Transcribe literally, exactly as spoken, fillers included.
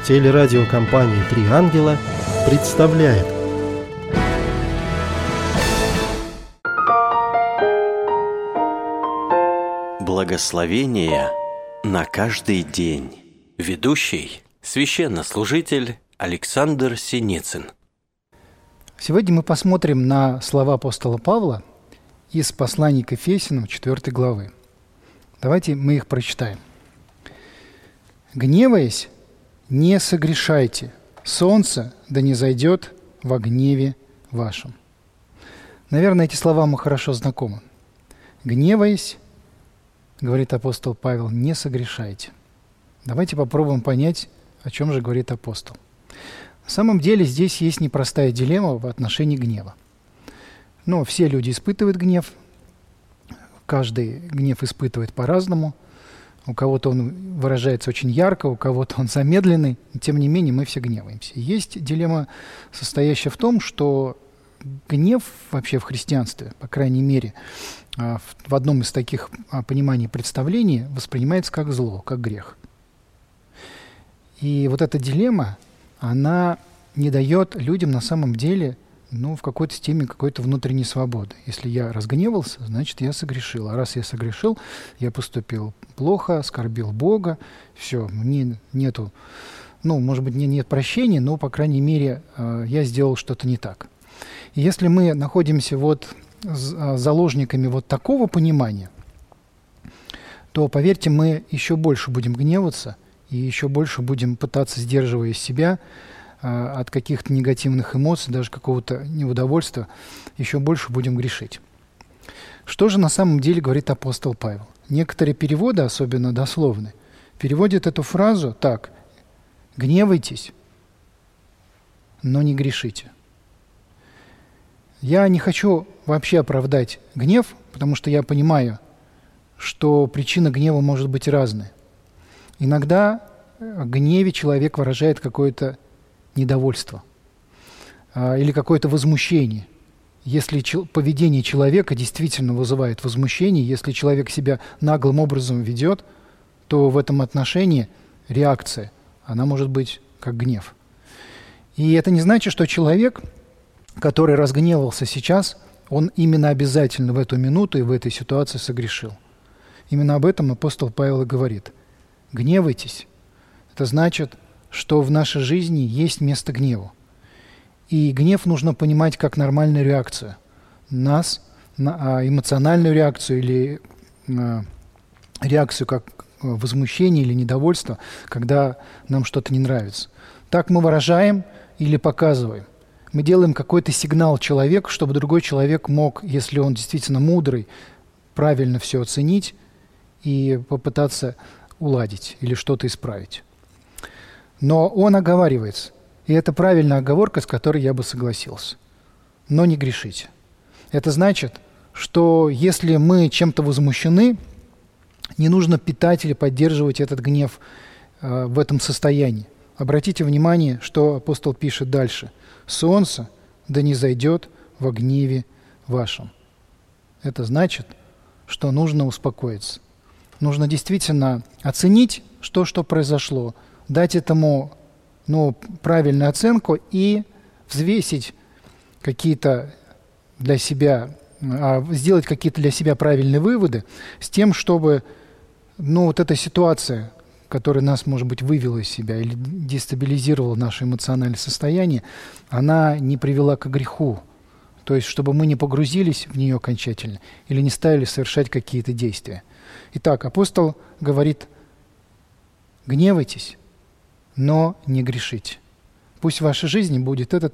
Телерадиокомпания «Три ангела» представляет. Благословение на каждый день. Ведущий – священнослужитель Александр Синицын. Сегодня мы посмотрим на слова апостола Павла из послания к Ефесянам четвёртой главы. Давайте мы их прочитаем. «Гневаясь, не согрешайте, солнце да не зайдет во гневе вашем». Наверное, эти слова мы хорошо знакомы. «Гневаясь, говорит апостол Павел, не согрешайте». Давайте попробуем понять, о чем же говорит апостол. На самом деле здесь есть непростая дилемма в отношении гнева. Но все люди испытывают гнев, каждый гнев испытывает по-разному. У кого-то он выражается очень ярко, у кого-то он замедленный. Но тем не менее, мы все гневаемся. И есть дилемма, состоящая в том, что гнев вообще в христианстве, по крайней мере, в одном из таких пониманий и представлений, воспринимается как зло, как грех. И вот эта дилемма, она не дает людям на самом деле, ну, в какой-то степени какой-то внутренней свободы. Если я разгневался, значит, я согрешил. А раз я согрешил, я поступил плохо, оскорбил Бога, все, мне нету, ну, может быть, мне нет прощения, но, по крайней мере, я сделал что-то не так. И если мы находимся вот заложниками вот такого понимания, то, поверьте, мы еще больше будем гневаться и еще больше будем пытаться, сдерживая себя от каких-то негативных эмоций, даже какого-то неудовольствия, еще больше будем грешить. Что же на самом деле говорит апостол Павел? Некоторые переводы, особенно дословные, переводят эту фразу так: «Гневайтесь, но не грешите». Я не хочу вообще оправдать гнев, потому что я понимаю, что причина гнева может быть разная. Иногда в гневе человек выражает какое-то недовольство а, или какое-то возмущение. Если чел- поведение человека действительно вызывает возмущение, если человек себя наглым образом ведет, то в этом отношении реакция, она может быть как гнев. И это не значит, что человек, который разгневался сейчас, он именно обязательно в эту минуту и в этой ситуации согрешил. Именно об этом апостол Павел и говорит. Гневайтесь. Это значит, что в нашей жизни есть место гневу. И гнев нужно понимать как нормальную реакцию. Нас, на, эмоциональную реакцию или а, реакцию как возмущение или недовольство, когда нам что-то не нравится. Так мы выражаем или показываем. Мы делаем какой-то сигнал человеку, чтобы другой человек мог, если он действительно мудрый, правильно все оценить и попытаться уладить или что-то исправить. Но он оговаривается. И это правильная оговорка, с которой я бы согласился. Но не грешите. Это значит, что если мы чем-то возмущены, не нужно питать или поддерживать этот гнев э, в этом состоянии. Обратите внимание, что апостол пишет дальше. «Солнце да не зайдет во гневе вашем». Это значит, что нужно успокоиться. Нужно действительно оценить, что, что произошло, дать этому ну, правильную оценку и взвесить какие-то для себя, сделать какие-то для себя правильные выводы с тем, чтобы ну, вот эта ситуация, которая нас, может быть, вывела из себя или дестабилизировала наше эмоциональное состояние, она не привела к греху. То есть, чтобы мы не погрузились в нее окончательно или не стали совершать какие-то действия. Итак, апостол говорит: гневайтесь, но не грешите. Пусть в вашей жизни будет этот